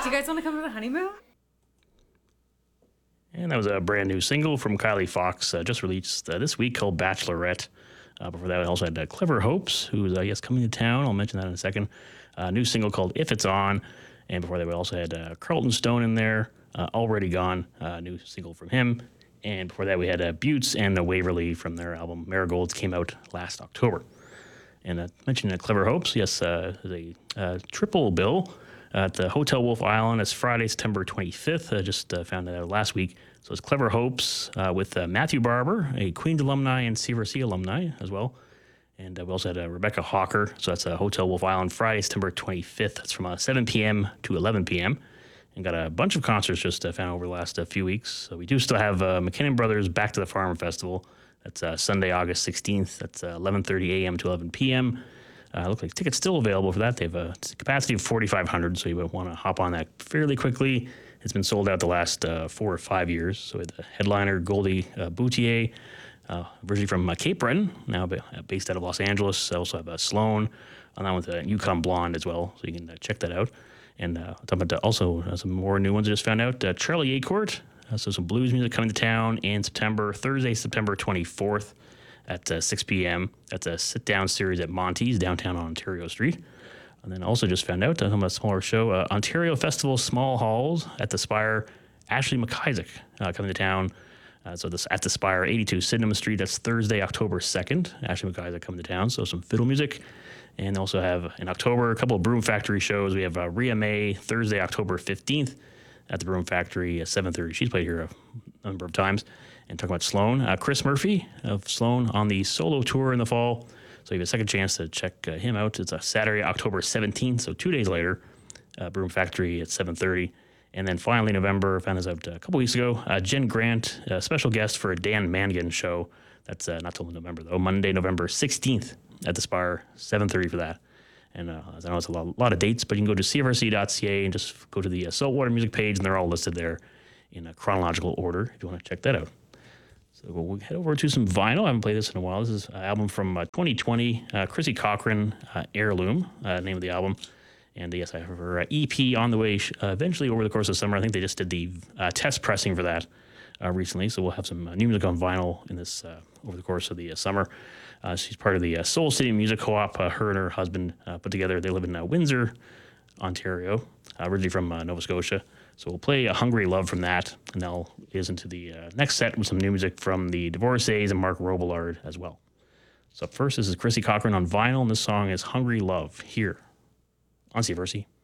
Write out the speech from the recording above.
you guys want to come to the honeymoon? And that was a brand new single from Kylie Fox, just released this week, called Bachelorette. Before that, we also had Clever Hopes, who's, coming to town. I'll mention that in a second. New single called If It's On. And before that, we also had Carlton Stone in there, Already Gone, new single from him. And before that, we had Buttes and Waverly from their album Marigolds, came out last October. And mentioning Clever Hopes, yes, there's a triple bill at the Hotel Wolf Island. It's Friday, September 25th. I just found that out last week. So it's Clever Hopes with Matthew Barber, a Queens alumni and CRC alumni as well. And we also had Rebecca Hawker. So that's Hotel Wolf Island, Friday, September 25th. It's from 7 p.m. to 11 p.m. And got a bunch of concerts just found over the last few weeks. So we do still have McKinnon Brothers Back to the Farm Festival. That's Sunday, August 16th. That's 11:30 a.m. to 11 p.m. Look like tickets still available for that. They have a capacity of 4,500, so you would want to hop on that fairly quickly. It's been sold out the last 4 or 5 years. So we had the headliner, Goldie Boutier, originally from Cape Breton, now based out of Los Angeles. I also have Sloan on that with Yukon Blonde as well, so you can check that out. And talking about also some more new ones I just found out. Charlie Acourt, so some blues music coming to town in September, Thursday, September 24th at 6 p.m. That's a sit-down series at Monty's, downtown on Ontario Street. And then also just found out, talking about a smaller show, Ontario Festival Small Halls at the Spire, Ashley McIsaac coming to town. So this at the Spire, 82 Sydenham Street. That's Thursday, October 2nd. Ashley McIsaac coming to town, so some fiddle music. And also have in October a couple of Broom Factory shows. We have Rhea May Thursday, October 15th at the Broom Factory at 7:30. She's played here a number of times. And talking about Sloan, Chris Murphy of Sloan on the solo tour in the fall. So you have a second chance to check him out. It's a Saturday, October 17th, so 2 days later, Broom Factory at 7:30. And then finally, November, found this out a couple weeks ago, Jen Grant, a special guest for a Dan Mangan show. That's not till November, though. Monday, November 16th at the Spire, 7:30 for that. And I know it's a lot of dates, but you can go to crc.ca and just go to the Saltwater Music page, and they're all listed there in a chronological order if you want to check that out. So we'll head over to some vinyl. I haven't played this in a while. This is an album from 2020, Chrissy Cochran, Heirloom, name of the album. And yes, I have her EP on the way eventually over the course of summer. I think they just did the test pressing for that recently. So we'll have some new music on vinyl in this over the course of the summer. She's part of the Soul City Music Co-op. Her and her husband put together. They live in Windsor, Ontario, originally from Nova Scotia. So we'll play Hungry Love from that, and that'll is into the next set with some new music from the Divorcees and Mark Robillard as well. So first, this is Chrissy Cochran on vinyl, and this song is Hungry Love here on CFRC.